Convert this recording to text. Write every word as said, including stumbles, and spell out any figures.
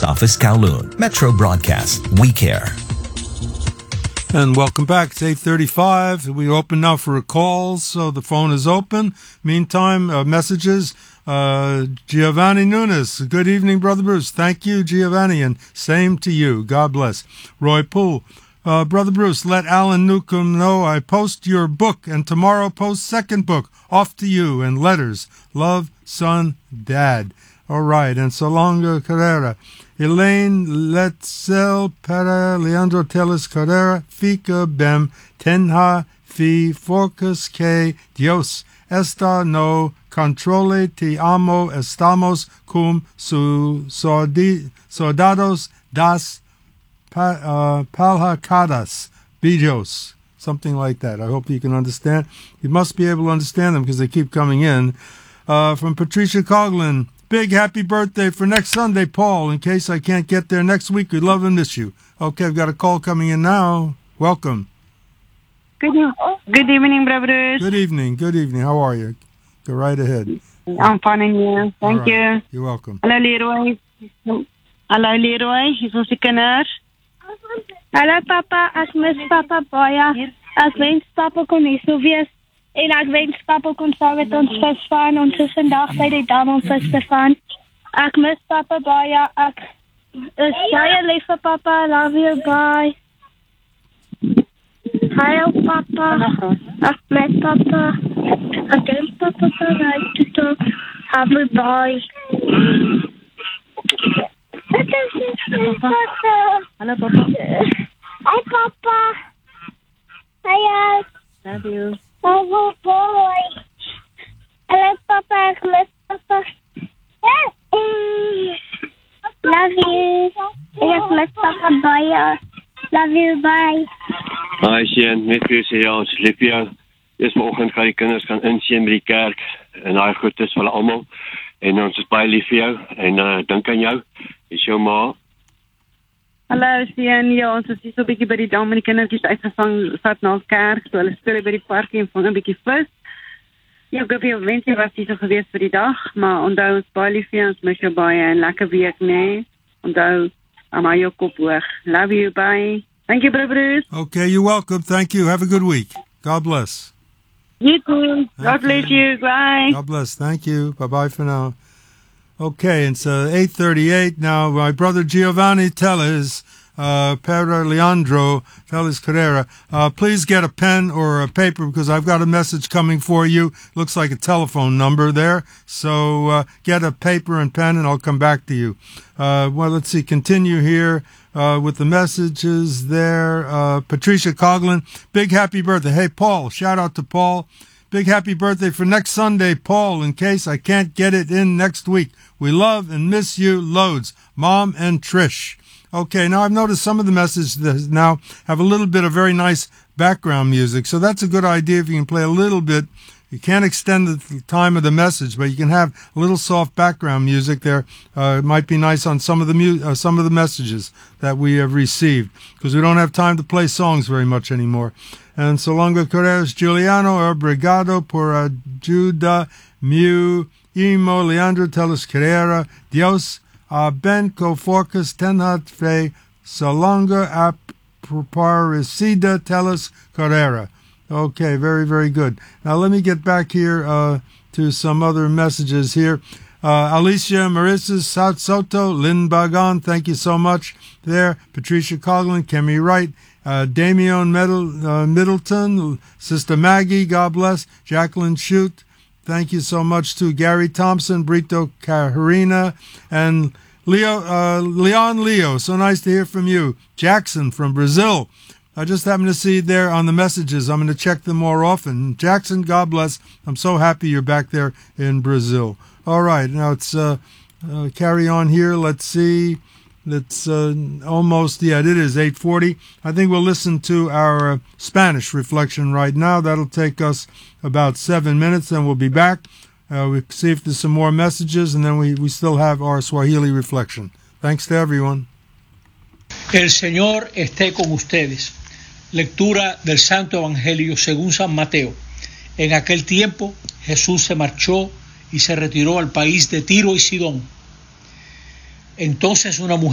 Post Office, Kowloon. Metro Broadcast. We care. And welcome back. It's eight thirty-five. We open now for calls, so the phone is open. Meantime, uh, messages. Uh, Giovanni Nunes. Good evening, Brother Bruce. Thank you, Giovanni, and same to you. God bless. Roy Poole. Uh, Brother Bruce, let Alan Newcomb know I post your book, and tomorrow post second book. Off to you, and letters. Love, son, dad. All right, and Salonga Carrera. Elaine Letzel para Leandro Teles Carrera, Fica Bem, Tenha Fi Focus Que Dios Esta no Controle Te Amo Estamos Cum su Soldados das pa, uh, Palhacadas Bijos. Something like that. I hope you can understand. You must be able to understand them because they keep coming in. Uh, from Patricia Coughlin. Big happy birthday for next Sunday, Paul. In case I can't get there next week, we love and miss you. Okay, I've got a call coming in now. Welcome. Good, good evening, Brother. Good evening. Good evening. How are you? Go right ahead. I'm fine and you. Thank right. you. You're welcome. Hallo, Leroy. Hallo, Leroy. Hier is onze kinders. Hallo, papa. Ek mis papa baie. Ek wens papa kon hier so wees. En ek wens papa kon saam met ons vis van. Ons is vandag by die dam om vis te van. Ek mis papa baie. Ek is baie lief vir papa. Love you, bye. Hallo, papa. Ek mis papa. Ek wens papa kan uit te have a bye. Wat is dit, papa? Hallo, papa. Hi, papa. Hi, love you. Oh, boy. Hello, Papa. I miss Papa. Love you. I miss Papa. Bye. Love you. Bye. Hi, Sien. Net vir sê ja, ons lief jou. Dis vanoggend gaan die kinders gaan insien by die kerk en daai goed is vir almal. En ons is baie lief vir jou en uh, dink aan jou. Dis jou ma. Hallo, Sien. Ja, ons is hier so 'n bietjie by die dam en die kindertjies uitgevang vat na kerk. So hulle speel by die park en vang 'n bietjie vis. Ja, ek hoop jy wens jy was hier so gewees vir die dag, maar onthou ons baie lief vir jou, ons mis jou baie en lekker week, nee. Onthou, aan jou kop hoog. Love you, bye. Thank you, Brother. Okay, you're welcome. Thank you. Have a good week. God bless. You too. God bless you. Bye. God bless. Thank you. Bye-bye for now. Okay, it's uh, eight thirty-eight now. My brother Giovanni Teles, uh, Pedro Leandro Teles Carrera, uh, please get a pen or a paper because I've got a message coming for you. Looks like a telephone number there. So uh, get a paper and pen and I'll come back to you. Uh, well, let's see. Continue here uh, with the messages there. Uh, Patricia Coughlin, big happy birthday. Hey, Paul, shout out to Paul. Big happy birthday for next Sunday, Paul, in case I can't get it in next week. We love and miss you loads. Mom and Trish. Okay, now I've noticed some of the messages now have a little bit of very nice background music, so that's a good idea if you can play a little bit. You can't extend the time of the message, but you can have a little soft background music there. Uh, it might be nice on some of the mu- uh, some of the messages that we have received, because we don't have time to play songs very much anymore. And Solonga Correas Giuliano, obrigado por ajuda meu irmão Leandro Teles Carrera. Dios abençoe forcas tenha fe Solonga aparecida Teles Carrera. Okay, very, very good. Now let me get back here uh, to some other messages here. Uh, Alicia Marissa South Soto, Lynn Bagan, thank you so much there. Patricia Coughlin, Kemi Wright, uh, Damian Middle, uh, Middleton, Sister Maggie, God bless. Jacqueline Shute, thank you so much to Gary Thompson, Brito Carina, and Leo, uh, Leon Leo. So nice to hear from you. Jackson from Brazil. I just happened to see there on the messages. I'm going to check them more often. Jackson, God bless. I'm so happy you're back there in Brazil. All right, now it's uh, uh, carry on here. Let's see. It's uh, almost, yeah, it is eight forty. I think we'll listen to our uh, Spanish reflection right now. That'll take us about seven minutes, and we'll be back. Uh, we'll see if there's some more messages, and then we, we still have our Swahili reflection. Thanks to everyone. El Señor esté con ustedes. Lectura del Santo Evangelio según San Mateo. En aquel tiempo Jesús se marchó y se retiró al país de Tiro y Sidón. Entonces una mujer